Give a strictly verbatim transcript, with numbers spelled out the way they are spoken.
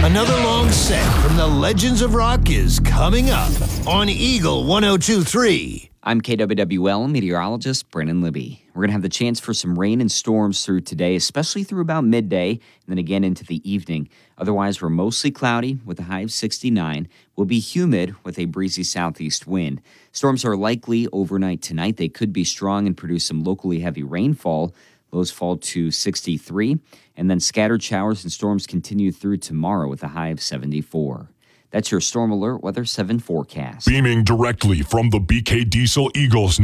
Another long set from the Legends of Rock is coming up on Eagle one oh two point three. I'm K W W L meteorologist Brennan Libby. We're going to have the chance for some rain and storms through today, especially through about midday and then again into the evening. Otherwise, we're mostly cloudy with a high of sixty-nine. We'll be humid with a breezy southeast wind. Storms are likely overnight tonight. They could be strong and produce some locally heavy rainfall. Lows fall to sixty-three, and then scattered showers and storms continue through tomorrow with a high of seventy-four. That's your Storm Alert Weather seven forecast. Beaming directly from the B K Diesel Eagles